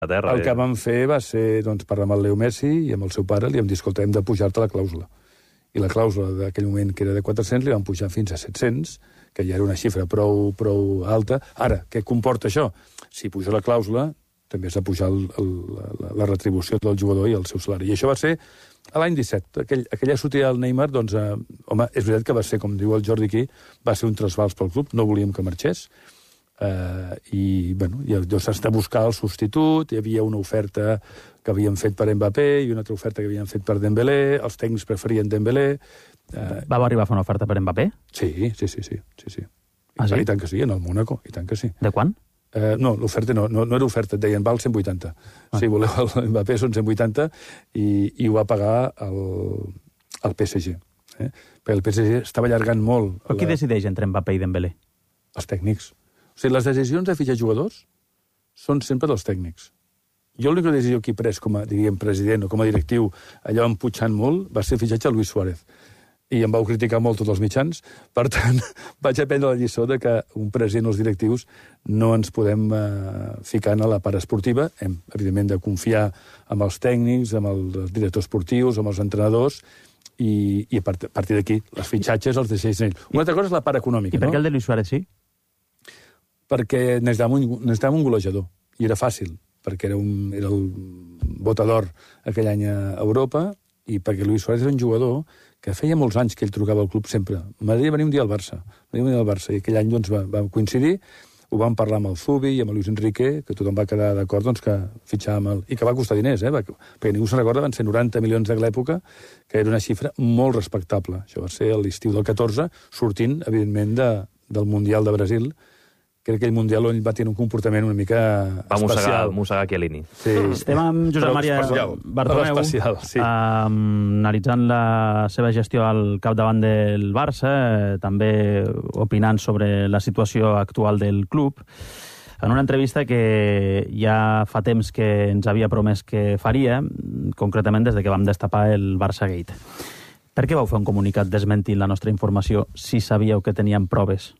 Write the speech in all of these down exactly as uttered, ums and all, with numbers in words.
a terra. El que vam fer va ser, doncs, parlar amb el Leo Messi i amb el seu pare, li vam dir, escolta, hem de pujar-te la clàusula. I la clàusula d'aquell moment, que era de quatre-cents, li van pujar fins a set-cents, que ja era una xifra prou, prou alta. Ara, què comporta això? Si puja la clàusula, també has de pujar el, el, la, la retribució del jugador i el seu salari. I això va ser a l'any disset. Aquell, aquella sortida del Neymar, doncs, eh, home, és veritat que va ser, com diu el Jordi aquí, va ser un trasbals pel club, no volíem que marxés, eh, i, bueno, llavors s'ha de buscar el substitut, hi havia una oferta que havien fet per Mbappé i una altra oferta que havien fet per Dembélé, els tècnics preferien Dembélé. Eh... Vau arribar a fer una oferta per Mbappé? Sí, sí, sí, sí. sí, sí. Ah, sí? I tant que sí, en el Mónaco, i tant que sí. De quan? Uh, no, l'oferta no, no, no era oferta, et deien val cent vuitanta. Ah. Si voleu el Mbappé són cent vuitanta i, i ho va pagar el, el P S G. Eh? Perquè el P S G estava allargant molt. Però qui la... decideix entre Mbappé i Dembélé? Els tècnics. O sigui, les decisions de fitxar jugadors són sempre dels tècnics. Jo l'única decisió que he pres com a, diríem, president o com a directiu, allò emputxant molt, va ser el fitxatge a Luis Suárez. I em vau criticar molt tots els mitjans. Per tant, vaig aprendre la lliçó de que un president o els directius no ens podem eh, ficar en la part esportiva. Hem, evidentment, de confiar en els tècnics, en els directors esportius, en els entrenadors, i, i a partir d'aquí, els fitxatges els deixeixen ells. Una altra cosa és la part econòmica, no? I per què no? el de Luis Suárez sí? Perquè necessitàvem un, necessitàvem un golejador, i era fàcil, perquè era, un, era el botador aquell any a Europa, i perquè Luis Suárez era un jugador que feia molts anys que ell trucava al club sempre. M'agradaria venir un dia al Barça. M'agradaria venir al Barça. I aquell any doncs, va, va coincidir, ho vam parlar amb el Zubi i amb el Luis Enrique, que tothom va quedar d'acord doncs, que fitxàvem el... I que va costar diners, eh? Va... Perquè ningú se'n recorda, van ser noranta milions de l'època, que era una xifra molt respectable. Això va ser a l'estiu del catorze, sortint, evidentment, de, del Mundial de Brasil. Crec que aquell Mundial on ell va tenir un comportament una mica va especial. Va mossegar Chiellini. Sí. Estem amb Josep Maria Bartomeu, especial, sí. eh, analitzant la seva gestió al capdavant del Barça, eh, també opinant sobre la situació actual del club, en una entrevista que ja fa temps que ens havia promès que faria, concretament des de que vam destapar el Barça Gate. Per què vau fer un comunicat desmentint la nostra informació si sabíeu que teníem proves?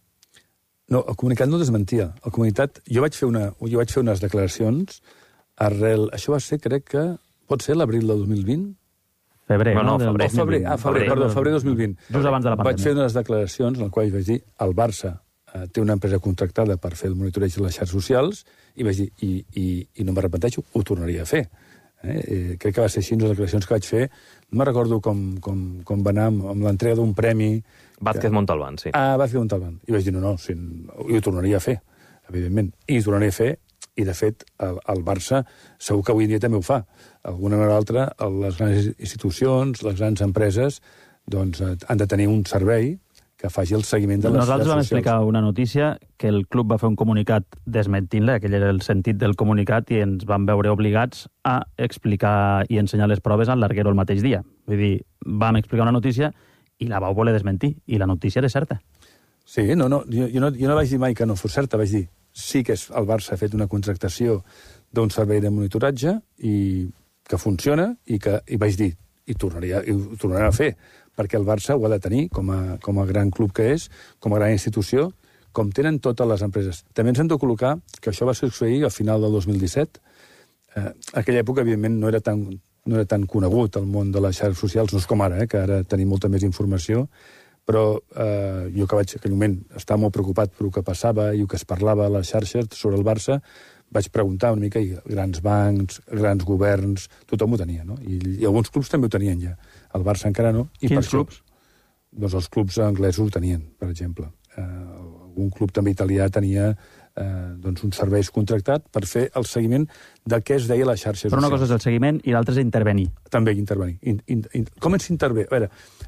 No, el comunicat no desmentia. El comunicat... Jo vaig fer, una, jo vaig fer unes declaracions arrel... Això va ser, crec que... Pot ser l'abril del dos mil vint? Febrer, no? no, no febrer. febrer. Ah, febrer, perdó, febrer dos mil vint. Just abans de la pandèmia. Vaig fer unes declaracions en les quals vaig dir el Barça eh, té una empresa contractada per fer el monitoreig de les xarxes socials i vaig dir, i, i, i no m'arrepenteixo, ho tornaria a fer. Eh? Eh, crec que va ser així les declaracions que vaig fer. No me'n recordo com, com, com va anar amb, amb l'entrega d'un premi... Vázquez Montalbán, sí. Ah, Vázquez Montalbán. I vaig dir, no, no, sí, ho tornaria a fer, evidentment. I ho tornaria a fer, i de fet, el, el Barça segur que avui en dia també ho fa. D'alguna manera o altra, les grans institucions, les grans empreses, doncs, han de tenir un servei que faci el seguiment de les Nosaltres vam socials. explicar una notícia que el club va fer un comunicat desmentint-la, aquell era el sentit del comunicat, i ens vam veure obligats a explicar i ensenyar les proves al larguero el mateix dia. Vull dir, vam explicar una notícia i la vau voler desmentir, i la notícia era certa. Sí, no, no, jo, jo no, jo no vaig dir mai que no fos certa, vaig dir sí que el Barça ha fet una contractació d'un servei de monitoratge i que funciona, i que i vaig dir, i tornaria, i ho tornarà a fer, perquè el Barça ho ha de tenir com a, com a gran club que és, com a gran institució, com tenen totes les empreses. També ens hem de col·locar que això va succeir al final del dos mil disset. Eh, aquella època, evidentment, no era tan... no era tan conegut el món de les xarxes socials, no és com ara, eh, que ara tenim molta més informació, però eh, jo que vaig, en aquell moment, estava molt preocupat per el que passava i el que es parlava a les xarxes sobre el Barça, vaig preguntar una mica, i grans bancs, grans governs, tothom ho tenia, no? I, i alguns clubs també ho tenien ja. El Barça encara no. I Quins per això, clubs? Doncs els clubs anglesos ho tenien, per exemple. Eh, algun club també italià tenia eh, doncs un servei contractat per fer el seguiment del que es deia la xarxa social. Però una cosa és el seguiment i l'altra és intervenir. També intervenir. In, in, in, com s'intervé? A veure,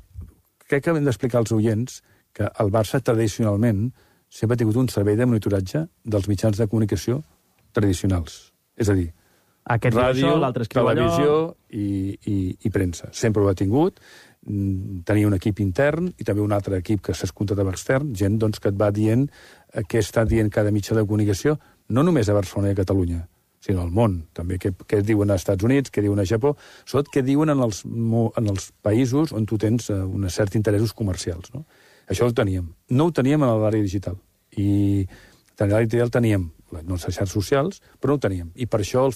crec que hem d'explicar als oients que el Barça tradicionalment sempre ha tingut un servei de monitoratge dels mitjans de comunicació tradicionals. És a dir, Aquest ràdio, això, televisió i, i, i premsa. Sempre ho ha tingut. Tenia un equip intern i també un altre equip que s'ha contractat extern, gent doncs, que et va dient eh, què està dient cada mitjà de comunicació, no només a Barcelona i a Catalunya, sinó al món, també què, què diuen als Estats Units, què diuen a Japó, sobretot què diuen en els, en els països on tu tens eh, uns certs interessos comercials. No? Això ho teníem. No ho teníem en l'àrea digital. I en l'àrea digital teníem les nostres xarxes socials, però no ho teníem. I per això el